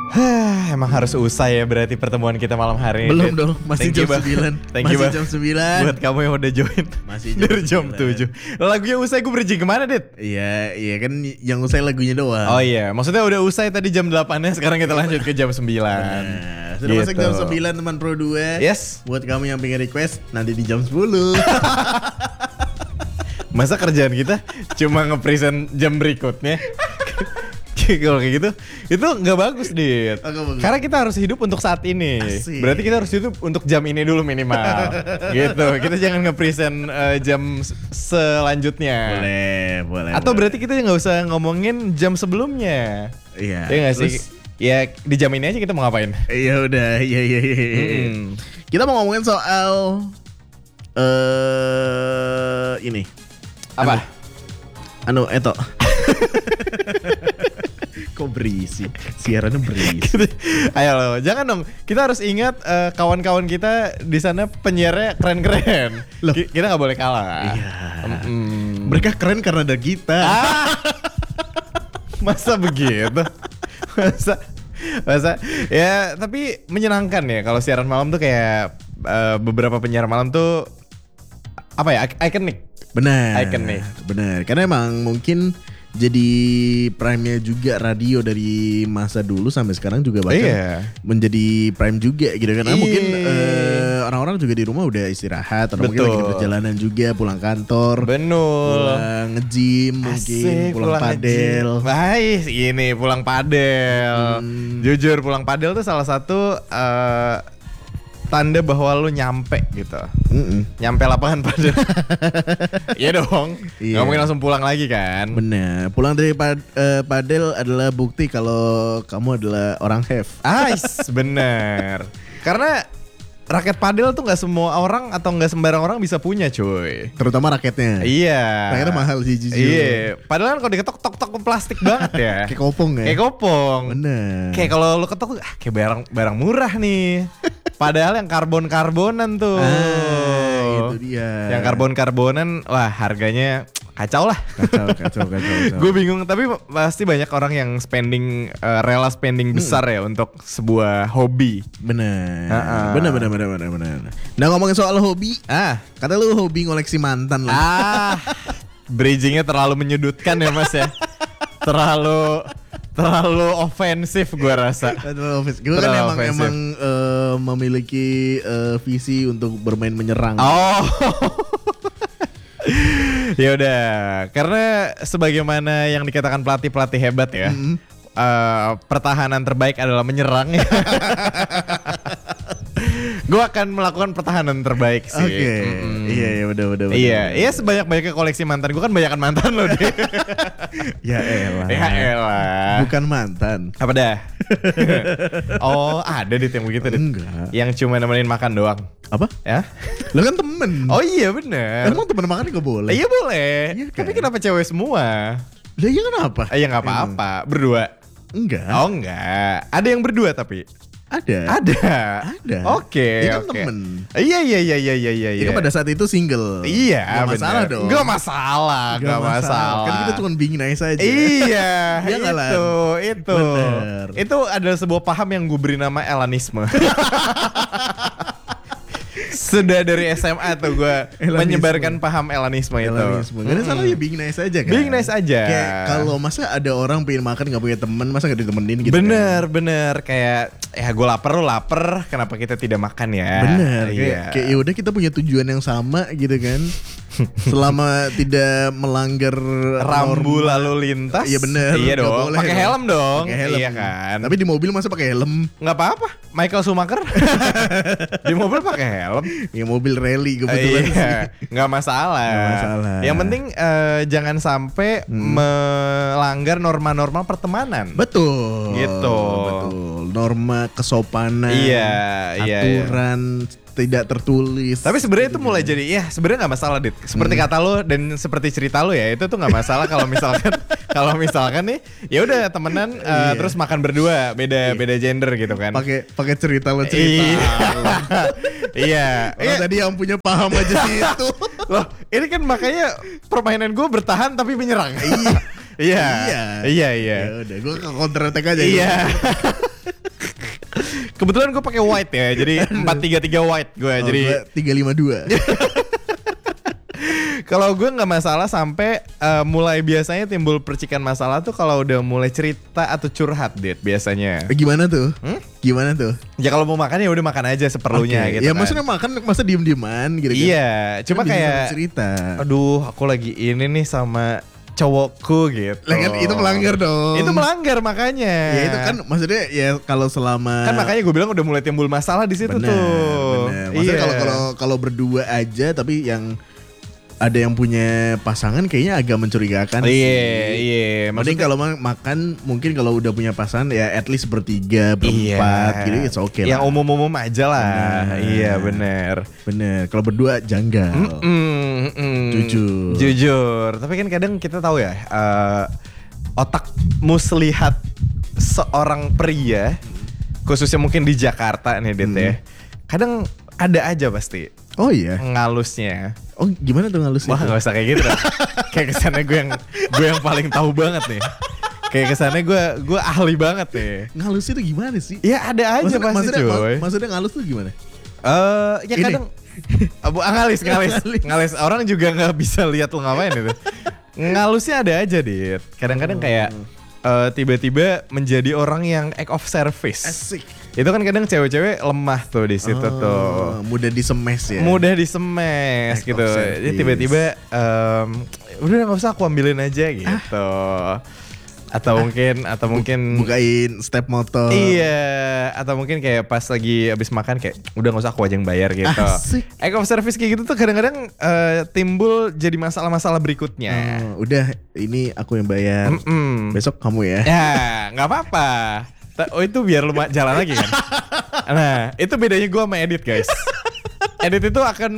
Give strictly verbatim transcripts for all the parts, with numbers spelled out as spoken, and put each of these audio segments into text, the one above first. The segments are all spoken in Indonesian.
Hah, emang harus usai ya berarti pertemuan kita malam hari ini. Belum dong, masih Thank jam you, Bang. sembilan. Thank Masih you, Bang. jam sembilan. Buat kamu yang udah join Masih jam dari jam sembilan. tujuh. Lagunya usai gue bridging kemana, Dit? Iya, iya kan yang usai lagunya doang. Oh iya, maksudnya udah usai tadi jam delapan-nya, sekarang kita lanjut ke jam sembilan. Nah, sudah masuk Gitu. jam sembilan teman Pro dua. Yes. Buat kamu yang pengen request nanti di jam sepuluh. Masa kerjaan kita cuma nge-present jam berikutnya? Kalau kayak gitu, itu nggak bagus, Dit. Oh, nggak bagus. Karena kita harus hidup untuk saat ini. Asik. Berarti kita harus hidup untuk jam ini dulu minimal. Gitu. Kita jangan nge-present uh, jam s- selanjutnya. Boleh, boleh. Atau boleh. berarti kita nggak usah ngomongin jam sebelumnya. Iya. Iya nggak sih? terus- Ya di jam ini aja kita mau ngapain? Iya udah, iya iya iya. iya. Mm-mm. Kita mau ngomongin soal eh ini. Apa? Anu, Eto. Kok berisi? Siarannya berisi. Ayo loh, jangan dong. Kita harus ingat eh, kawan-kawan kita di sana penyiarnya keren-keren. Loh. Ki- Kita nggak boleh kalah. Iya. Mm-mm. Mereka keren karena ada kita. Ah, masa begitu? Masa, masa ya tapi menyenangkan ya kalau siaran malam tuh kayak eh, beberapa penyiar malam tuh apa ya ik- ikonik. Benar. Icon nih. Benar. Karena emang mungkin jadi prime-nya juga radio dari masa dulu sampai sekarang juga bahkan Iya. menjadi prime juga gitu kan. Nah, Iya. mungkin eh, orang-orang juga di rumah udah istirahat atau mungkin lagi Betul. di perjalanan juga, pulang kantor, Benul. pulang nge-gym mungkin, Asik, pulang, padel. nge-gym. Baik, ini pulang padel. Hmm. Jujur pulang padel tuh salah satu eh, tanda bahwa lu nyampe gitu. Mm-mm. Nyampe lapangan padel. Iya dong. Iya. Nggak mungkin langsung pulang lagi kan. Benar. Pulang dari pad- eh, padel adalah bukti kalau kamu adalah orang have. Ais, bener. Karena raket padel tuh nggak semua orang atau nggak sembarang orang bisa punya, cuy. Terutama raketnya. Iya. Raketnya mahal sih jujur. Iya. Padahal kan kalau diketok tok tok plastik banget ya. Kayak kopong ya. Kayak kopong. Bener. Kayak kalau lu ketok tuh ah, kayak barang barang murah nih. Padahal yang karbon-karbonan tuh. Ah, itu dia. Yang karbon-karbonan wah harganya kacau lah. Kacau, kacau, kacau. kacau. Gue bingung tapi pasti banyak orang yang spending eh, rela spending besar ya untuk sebuah hobi. Bener. Ha-ha. Bener, bener, bener, bener, bener. Nah ngomongin soal hobi, Ah, kata lu hobi ngoleksi mantan lah. ah. Bridgingnya terlalu menyudutkan ya Mas ya. Terlalu terlalu ofensif gue rasa. Gue kan Terlalu emang ofensif. emang eh, memiliki eh, visi untuk bermain menyerang. Oh. Ya udah, karena sebagaimana yang dikatakan pelatih-pelatih hebat ya, Mm. eh, pertahanan terbaik adalah menyerang. Gue akan melakukan pertahanan terbaik sih. Oke. Mm-mm. Iya, iya, udah, udah, udah. Iya, iya sebanyak-banyaknya koleksi mantan. Gue kan banyakan mantan loh deh. Ya elah. Ya elah. Bukan mantan. Apa dah? Oh, ada deh yang begitu deh. Enggak. Yang cuma nemenin makan doang. Apa? Ya? Lu kan temen. Oh iya bener. Emang temen makan gak boleh? Iya boleh. Iya Tapi kan? kenapa cewek semua? Lah iya kenapa? Ah, ya nggak apa-apa. Berdua? Enggak. Oh enggak. Ada yang berdua tapi. Ada. Ada. Ada. Oke. Dia kan oke. temen. Iya iya iya iya iya iya. Dia kan pada saat itu single. Iya. Gak masalah bener. dong. Gak masalah. Gak, masalah. Kan kita cuma bingin aja saja. Iya. Iya nggak, Lan? itu itu Bener. itu adalah sebuah paham yang gue beri nama elanisme. Sudah dari S M A tuh gue Elanisme. menyebarkan paham elanisme, Elanisme. itu. Gak ada salah ya being nice aja kan. Being nice aja. Kayak kalau masa ada orang pengen makan gak punya temen, masa gak ditemenin gitu Bener kan. bener kayak ya gue lapar lu lapar kenapa kita tidak makan ya? Bener. Kayak, Iya. kayak ya udah kita punya tujuan yang sama gitu kan. Selama tidak melanggar Rambu norma. lalu lintas. Iya bener. Iya Nggak dong. boleh Pakai dong. helm dong. Pakai helm. Iya kan. Tapi di mobil masa pakai helm? nggak apa-apa. Michael Schumacher di mobil pakai helm. Ya mobil rally kebetulan sih. Iya, nggak masalah. Nggak masalah. Yang penting eh, jangan sampai Hmm. melanggar norma-norma pertemanan. Betul. Gitu. Betul. Norma kesopanan. Iya, iya, iya. Aturan tidak tertulis. Tapi sebenarnya itu mulai jadi ya sebenarnya nggak masalah Dit. Seperti Hmm. kata lo dan seperti cerita lo ya itu tuh nggak masalah kalau misalkan kalau misalkan nih ya udah temenan eh, Iya. terus makan berdua beda Iya. beda gender gitu kan. pakai pakai cerita lo cerita. Iya. Iya. Oh, Iya. tadi yang punya paham aja sih itu. Loh, ini kan makanya permainan gue bertahan tapi menyerang. Iya. Iya. Iya. Iya, iya. Ya udah, gue ke counter attack aja. Iya. Kebetulan gue pakai white ya, jadi empat tiga tiga white gue. Oh, jadi tiga lima dua. kalau gue nggak masalah sampai uh, mulai biasanya timbul percikan masalah tuh kalau udah mulai cerita atau curhat, Dit, biasanya. Gimana tuh? Hmm? Gimana tuh? Ya kalau mau makan ya udah makan aja seperlunya Okay. gitu. Ya kan. maksudnya makan masa diem-dieman gitu kan. Iya, cuma Kan bisa kayak sambil cerita. aduh, aku lagi ini nih sama cowokku gitu. Lah kan itu melanggar dong. Itu melanggar makanya. Ya itu kan maksudnya ya kalau selama Kan makanya gue bilang udah mulai timbul masalah di situ bener, tuh. bener. Maksudnya Iya. kalau kalau kalau berdua aja tapi yang ada yang punya pasangan kayaknya agak mencurigakan sih. Iya, iya. Mending Maksudnya- kalau ma- makan mungkin kalau udah punya pasangan ya at least bertiga, berempat gitu it's okay Yang lah. umum-umum aja lah. Bener. Iya bener. Bener. Kalau berdua janggal. Mm, mm. Jujur. Jujur. Tapi kan kadang kita tahu ya, eh, otak muslihat seorang pria, khususnya mungkin di Jakarta nih, Det ya. Kadang ada aja pasti Oh iya. ngalusnya. Oh gimana tuh ngalusnya? Wah, nggak usah kayak gitu dah. Kayak kesannya gue yang gue yang paling tahu banget nih. Kayak kesannya gue gue ahli banget nih. Ngalus itu gimana sih? Ya ada aja Maksudnya, pasti maksudnya, cuy. mak- maksudnya ngalus tuh gimana? Eh, ya Ini. kadang Abu ngalis, ngalis, Ngalis. ngalis. Orang juga nggak bisa lihat lu ngapain itu. Ngalusnya ada aja, Dit. Kadang-kadang kayak eh, tiba-tiba menjadi orang yang act of service. Asik. Itu kan kadang cewek-cewek lemah tuh di situ tuh. Oh, mudah disemes ya. Mudah disemes Act gitu. of service. Jadi tiba-tiba em, udah nggak usah aku ambilin aja gitu. Atau mungkin atau mungkin bukain step motor. iya, atau mungkin kayak pas lagi abis makan kayak udah nggak usah aku aja yang bayar gitu. Asik. Act of service kayak gitu tuh kadang-kadang eh, timbul jadi masalah-masalah berikutnya. Oh, udah ini aku yang bayar. Mm-mm. Besok kamu ya. Ya, nggak apa-apa. Ta- Oh itu biar lu ma- jalan lagi kan. Nah, itu bedanya gue sama Edit, guys. Edit itu akan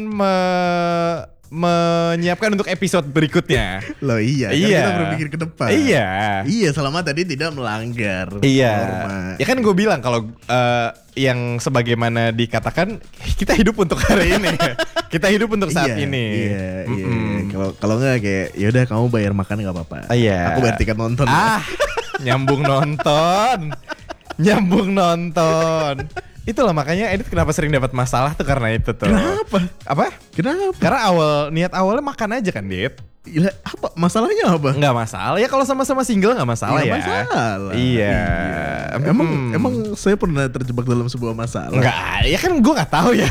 me- menyiapkan untuk episode berikutnya. Loh iya, kan Iya. kita berpikir ke depan. Iya. Iya, selama tadi tidak melanggar Iya. norma. Ya kan gue bilang kalau eh, yang sebagaimana dikatakan kita hidup untuk hari ini. Kita hidup untuk saat Iya, ini. Iya, iya. Mm-mm. Kalau kalau enggak kayak ya udah kamu bayar makan enggak apa-apa. Ah, iya. Aku bayar tiket nonton. Ah, nyambung nonton. Nyambung nonton. Itulah makanya Edit kenapa sering dapat masalah tuh karena itu tuh. Kenapa? Apa? Kenapa? Karena awal niat awalnya makan aja kan, Dit. Gila, apa masalahnya apa? Nggak masalah. Ya kalau sama-sama single nggak masalah Nggak ya. masalah. Iya. Emang Hmm. emang saya pernah terjebak dalam sebuah masalah. Enggak, ya kan gue nggak tahu ya.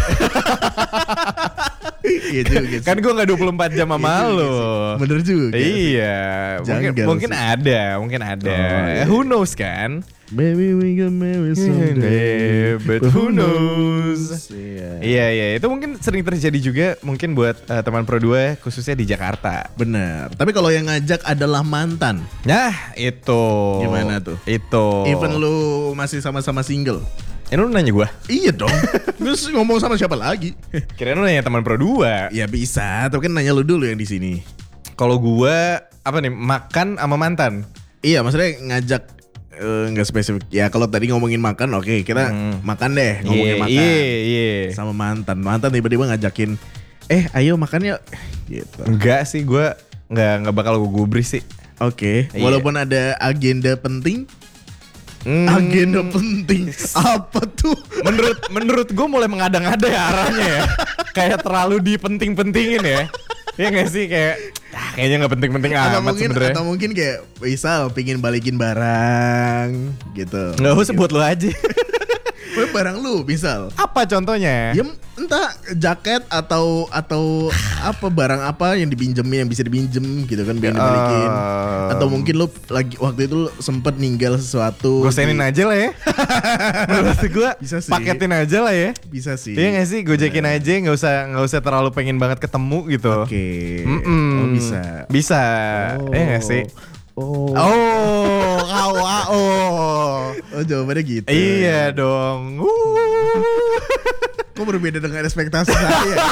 Iya juga sih. Kan gue nggak dua puluh empat jam sama Iya juga lu. sih. Bener juga. sih. Iya, mungkin, Janggal mungkin sih. ada, mungkin ada. Oh, iya. Who knows kan? Baby we get married someday, But who knows? Iya. Iya, iya, itu mungkin sering terjadi juga mungkin buat eh, teman Pro dua khususnya di Jakarta. Benar. Tapi kalau yang ngajak adalah mantan, Nah, itu. Gimana tuh? Itu. even lu masih sama-sama single. Eh, lu nanya gue? Iya dong. Terus ngomong sama siapa lagi? Kirain lu nanya teman Pro dua. Ya bisa, tapi kan nanya lu dulu yang di sini. Kalau gue apa nih, makan sama mantan. Iya, maksudnya ngajak eh, nggak spesifik. Ya kalau tadi ngomongin makan, oke kita Hmm. makan deh, ngomongin Iya, makan. Iya, iya. Sama mantan, mantan tiba-tiba ngajakin, eh ayo makan yuk. Gitu. Enggak sih, gue nggak nggak bakal gue gubris sih. Oke, Iya. walaupun ada agenda penting. Hmm. Agenda penting apa tuh? menurut menurut gue mulai mengada-ngada ya arahnya ya. Kayak terlalu dipenting-pentingin ya. Iya gak sih kayak ah, kayaknya nggak penting-penting atau amat mungkin sebenarnya. atau mungkin kayak misal pingin balikin barang gitu. Nggak usah buat lu aja. Barang lu misal. Apa contohnya? Ya entah jaket atau atau apa barang apa yang dipinjemin yang bisa dipinjem gitu kan biar dibalikin. Eh. Atau mungkin lu lagi waktu itu lu sempet ninggal sesuatu. Gosenin di- aja lah ya. Menurut gue Bisa sih. paketin aja lah ya. Bisa sih. Iya gak sih, gojekin aja, nggak usah nggak usah terlalu pengen banget ketemu gitu. Oke. Mm-mm. Oh bisa. Bisa. Oh. Iya gak sih? Oh. Oh, kau oh. Oh jawabannya gitu. Iya dong. Uh. Kok berbeda dengan ekspektasi saya ya?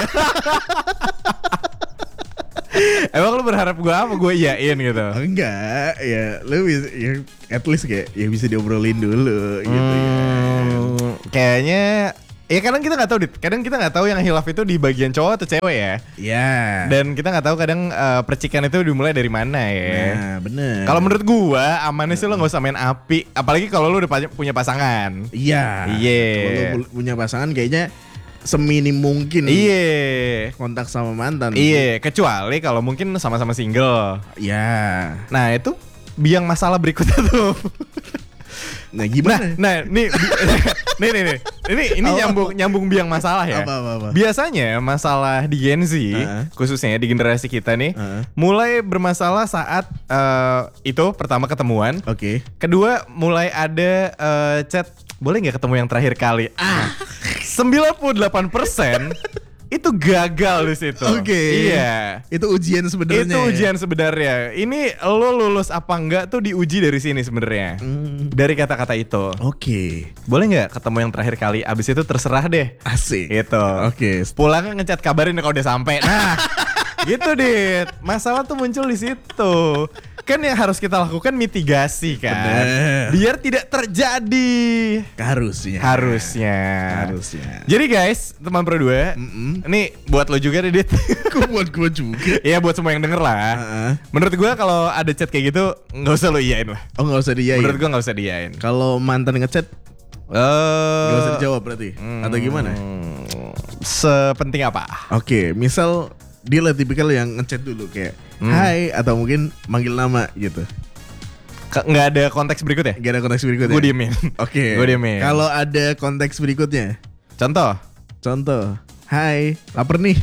Emang lu berharap gue apa? Gue iyain gitu. Enggak, ya lu bisa, ya, at least kayak ya bisa diobrolin dulu gitu ya. Hmm, kayaknya Ya kadang kita nggak tahu, Dit. Kadang kita nggak tahu yang hilaf itu di bagian cowok atau cewek ya. Iya. Dan kita nggak tahu kadang uh, percikan itu dimulai dari mana ya. Nah, bener. Kalau menurut gua amannya sih lo nggak usah main api, apalagi kalau lo udah pa- punya pasangan. Iya. Iya. Kalau lu punya pasangan kayaknya seminim mungkin Iya. kontak sama mantan. Iya, kecuali kalau mungkin sama-sama single. Iya. Nah itu biang masalah berikutnya tuh. Nah gimana? Nah, nih, nih, nih, nih, ini ini Apa, nyambung apa? nyambung biang masalah ya. Apa, apa, apa? Biasanya masalah di Gen Z, Uh-huh. khususnya di generasi kita nih, Uh-huh. mulai bermasalah saat eh, itu pertama ketemuan. Oke. Kedua, mulai ada eh, chat, boleh nggak ketemu yang terakhir kali? Ah, sembilan puluh delapan persen itu gagal di situ. Oke. Iya. Itu ujian sebenarnya. Itu ujian sebenarnya. Ini lo lulus apa enggak tuh diuji dari sini sebenarnya. Hmm. Dari kata-kata itu. Oke. Boleh nggak ketemu yang terakhir kali? Abis itu terserah deh. Asik. Gitu. Oke. Pulang ngechat kabarin kalau udah sampai. Nah, gitu Dit. Masalah tuh muncul di situ. Kan yang harus kita lakukan mitigasi kan. Bener. Biar tidak terjadi. Harusnya. Harusnya. Harusnya. Jadi guys, teman Pro dua, Mm-mm. ini buat lo juga deh Dit. Kok buat gue juga? Iya buat semua yang denger lah. Uh-uh. Menurut gue kalau ada chat kayak gitu nggak usah lo iyain lah. Oh nggak usah diain. Menurut gue nggak usah diain. Kalau mantan ngechat Eh, nggak usah dijawab berarti? Atau gimana? Hmm, sepenting apa? Oke, misal dia lah tipikal yang ngechat dulu kayak Hmm. hai atau mungkin manggil nama gitu. Ke- Nggak ada konteks berikutnya? Gak ada konteks berikutnya. Gue diemin. Oke. Gue diemin. Kalau ada konteks berikutnya, Contoh. contoh, hai, lapar nih.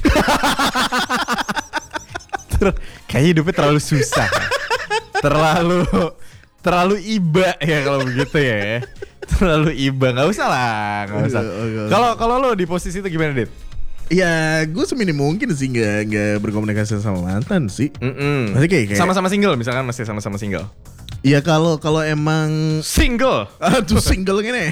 Ter- Kayaknya hidupnya terlalu susah. terlalu terlalu iba ya kalau begitu ya. Terlalu iba, nggak usah lah, nggak usah. Oke, oke, oke. Kalau kalau lo di posisi itu gimana, Dit? Ya, gue seminim mungkin sih nggak nggak berkomunikasi sama mantan sih. Mm-mm. Masih kayak- kayak- Sama-sama single misalkan masih sama-sama single. Ya kalau kalau emang Single. aduh single gini.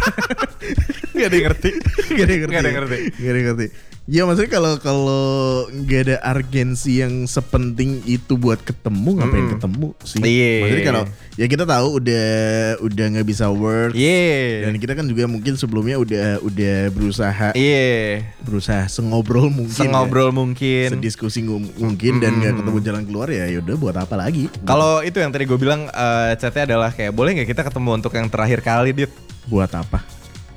Gak ada yang ngerti. Gak ada yang ngerti. Gak ada yang ngerti. Gak ada yang ngerti. Ya maksudnya kalau kalau nggak ada urgensi yang sepenting itu buat ketemu, ngapain Mm-mm. ketemu sih? Iya. Maksudnya kalau ya kita tahu udah udah nggak bisa work. Iya. Dan kita kan juga mungkin sebelumnya udah udah berusaha Iya. berusaha sengobrol mungkin. Sengobrol ya. mungkin. Sediskusi ngu- mungkin dan nggak ketemu jalan keluar ya yaudah buat apa lagi? Kalau itu yang tadi gue bilang eh, chatnya adalah kayak boleh nggak kita ketemu untuk yang terakhir kali, Dit? Buat apa?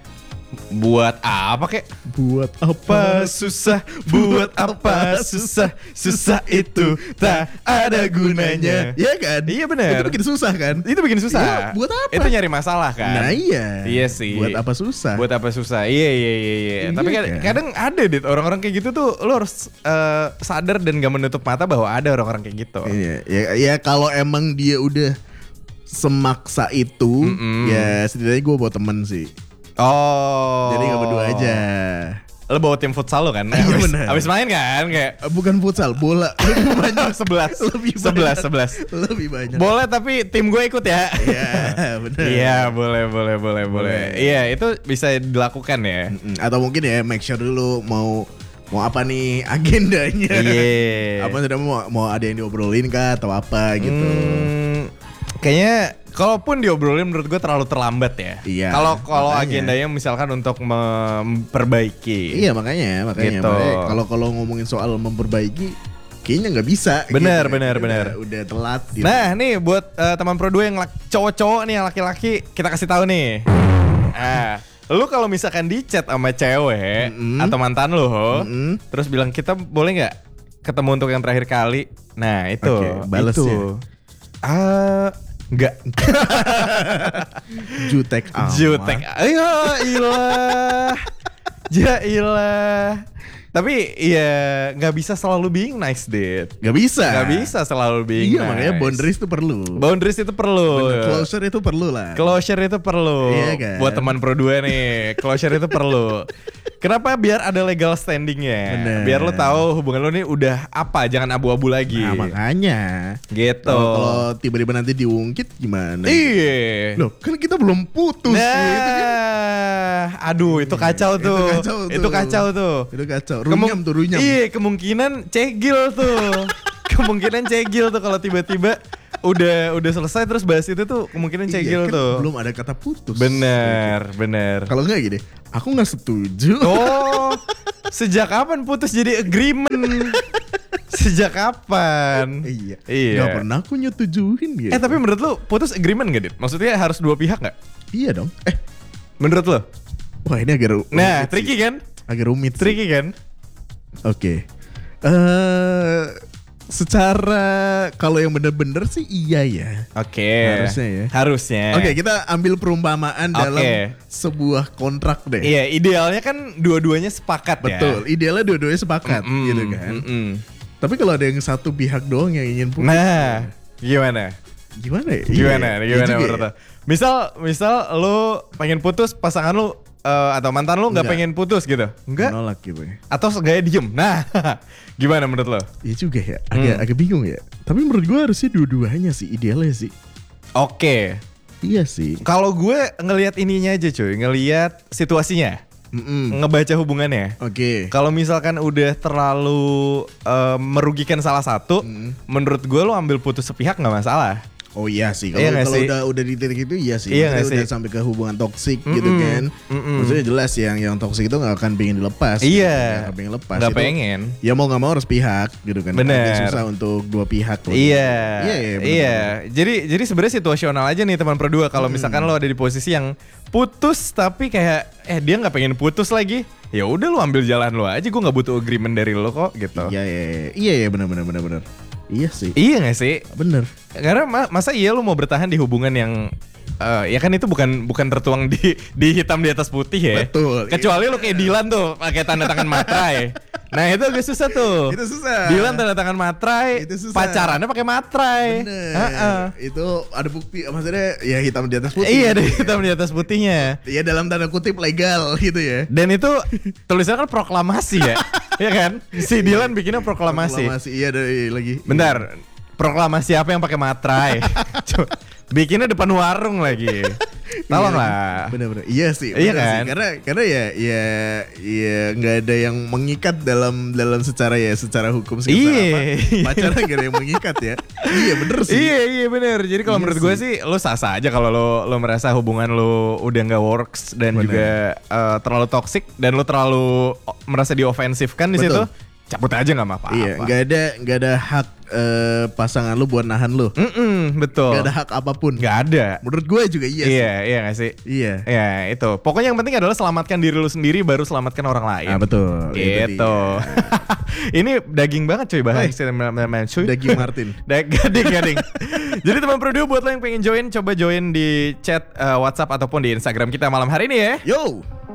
Buat apa kek? Buat Apa susah, buat apa susah, susah itu tak ada gunanya. Ya kan? Iya bener. Itu bikin susah kan? Itu bikin susah. Iya, buat apa? Itu nyari masalah kan? Nah iya. Iya sih. Buat apa susah? Buat apa susah? Iya iya iya. iya. Iya Tapi kad- kan? kadang ada Dit orang-orang kayak gitu tuh lo harus eh, sadar dan gak menutup mata bahwa ada orang-orang kayak gitu. Iya, ya, ya kalau emang dia udah semaksa itu, Mm-mm. ya setidaknya gue bawa temen sih. Oh. Jadi nggak berdua aja. Lo bawa tim futsal lo kan? Iya, Abis, bener. abis main kan kayak Eh, Bukan futsal, bola. Lebih banyak. sebelas, Lebih banyak. sebelas, sebelas. Lebih banyak. Boleh tapi tim gue ikut ya. Iya, benar. Iya boleh boleh boleh boleh. Boleh. Iya itu bisa dilakukan ya. Mm, Atau mungkin ya make sure dulu mau mau apa nih agendanya. Iya. Apa sudah mau mau ada yang diobrolin kah atau apa gitu. Hmm, kayaknya kalaupun diobrolin menurut gue terlalu terlambat ya. Iya, Kalau kalau makanya. agendanya misalkan untuk memperbaiki. Iya makanya makanya Gitu. makanya kalau kalau ngomongin soal memperbaiki kayaknya nggak bisa. Benar, gitu. benar, Udah- benar. Udah telat. Gitu. Nah nih buat eh, teman Pro dua yang lak- cowok-cowok nih yang laki-laki kita kasih tahu nih. Ah, lu kalau misalkan di chat sama cewek Mm-mm. atau mantan lu, Mm-mm. terus bilang kita boleh nggak ketemu untuk yang terakhir kali? Nah itu, Oke, bales itu. ya? Ah, enggak. Jutek amat. Jutek. Ayo, ilah. Ja ilah. Tapi ya nggak bisa selalu being nice, Dit. Gak bisa. Nggak bisa selalu being Iya nice. makanya boundaries itu perlu. Boundaries itu perlu. Bener, closure itu perlu lah. Closure itu perlu. Iya kan? Buat teman Pro dua nih, closure itu perlu. Kenapa? Biar ada legal standingnya. Bener. Biar lo tahu hubungan lo nih udah apa, jangan abu-abu lagi. Nah makanya. Gitu. Kalau kalau tiba-tiba nanti diungkit gimana? Iya. Loh kan kita belum putus. Nah, Itu kan. aduh itu kacau Itu tuh. kacau tuh. Itu kacau tuh. Itu kacau. Kemung- Runyam tuh runyam. Iya, kemungkinan cegil tuh. Kemungkinan cegil tuh kalau tiba-tiba udah udah selesai terus bahas itu tuh kemungkinan cegil Iya, kan tuh. belum ada kata putus. Bener, bener. Kalau enggak gini, aku nggak setuju. Oh, sejak kapan putus jadi agreement? Sejak kapan? Iya. Iya. Gak pernah aku nyetujuin gitu. Eh tapi menurut lu putus agreement gak, Dit? Maksudnya harus dua pihak gak? Iya dong. Eh, Menurut lu? wah ini agak ru- Nah, rumit tricky sih. kan? Agak rumit. sih. Tricky kan? Oke. Eh, secara kalau yang bener-bener sih iya ya. Oke. Harusnya ya. Harusnya. Oke, kita ambil perumpamaan Oke. dalam sebuah kontrak deh. Iya, idealnya kan dua-duanya sepakat ya. Betul. Idealnya dua-duanya sepakat Mm-mm, gitu kan. mm-mm. Tapi kalau ada yang satu pihak doang yang ingin putus. Nah, gimana? Gimana ya? Gimana? Iya, Gimana iya juga menurut ya. lo? Misal, misal lu pengen putus, pasangan lu eh, atau mantan lu nggak Enggak. pengen putus gitu? Enggak? Menolak gitu ya. Atau segaya diem? Nah, gimana menurut lo? Iya juga ya. Agak Hmm. agak bingung ya. Tapi menurut gue harusnya dua-duanya sih idealnya sih. Oke, Iya sih. kalau gue ngelihat ininya aja cuy, ngelihat situasinya, Mm-mm. ngebaca hubungannya. Oke. Kalau misalkan udah terlalu eh, merugikan salah satu, Mm. menurut gue lo ambil putus sepihak nggak masalah. Oh iya sih. Kalau Iya nggak kalau sih? udah udah di titik itu iya sih. Iya Maksudnya nggak udah sih? sampai ke hubungan toksik gitu Mm-mm. kan. Mm-mm. Maksudnya jelas yang yang toksik itu nggak akan pengen dilepas. Iya. Nggak pengen lepas. Nggak Itu pengen. Ya mau nggak mau harus pihak gitu kan. Bener. Agak susah untuk dua pihak. loh. Iya, Iya iya. iya. bener-bener. Jadi jadi sebenarnya situasional aja nih teman berdua. Kalau misalkan lo ada di posisi yang putus tapi kayak eh dia nggak pengen putus lagi, ya udah lo ambil jalan lo aja. Gue nggak butuh agreement dari lo kok gitu. Iya iya iya. Iya iya benar benar benar benar. Iya sih. Iya nggak sih? Bener. Karena ma- masa iya lo mau bertahan di hubungan yang eh, ya kan itu bukan bukan tertuang di di hitam di atas putih ya. Betul. Kecuali lo kayak Dilan tuh pakai tanda tangan materai. Nah itu agak susah tuh. Itu susah. Dilan tanda tangan materai, Itu susah. pacarannya pakai materai. Bener. Heeh. Itu ada bukti maksudnya ya hitam di atas putih. Iya, ada hitam di atas putihnya. Ya dalam tanda kutip legal gitu ya. Dan itu tulisannya kan proklamasi ya. Iya kan? Si Dilan bikinnya proklamasi. Proklamasi iya dari lagi. Bentar. Proklamasi apa yang pakai materai? Coba, bikinnya depan warung lagi. Tolonglah. Bener-bener. Iya sih. Iya bener sih. kan? Karena karena ya ya ya nggak ada yang mengikat dalam dalam secara ya secara hukum sih. Iya. Secara apa, pacaran gak ada yang mengikat ya. Iya bener sih. Iya iya bener. Jadi kalau Iya menurut gue sih. sih lo sah-sah aja kalau lo lo merasa hubungan lo udah nggak works dan Bener. juga eh, terlalu toxic dan lo terlalu o- merasa diofensifkan di situ, Betul. cabut aja nggak apa-apa. Iya. Nggak ada nggak ada hak eh, pasangan lu buat nahan lu. Mm-mm, betul. Nggak ada hak apapun. Nggak ada. Menurut gue juga iya. sih. Iya iya nggak sih. Iya. Ya itu. Pokoknya yang penting adalah selamatkan diri lu sendiri baru selamatkan orang lain. Ah betul. itu Gitu. dia. Ini daging banget cuy bahan Woi, cuy. Daging Martin. Da- gading gading. Jadi teman Produce buat lo yang pengen join coba join di chat eh, WhatsApp ataupun di Instagram kita malam hari ini ya. Yo.